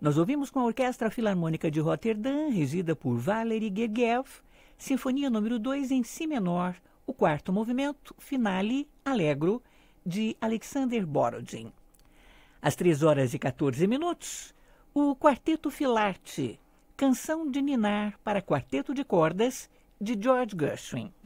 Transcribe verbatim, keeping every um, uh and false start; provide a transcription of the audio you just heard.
Nós ouvimos com a Orquestra Filarmônica de Roterdã, regida por Valery Gergiev, Sinfonia número dois em Si menor, o quarto movimento, Finale, Allegro, de Alexander Borodin. Às três horas e quatorze minutos, o Quarteto Filarte, Canção de Ninar para Quarteto de Cordas, de George Gershwin.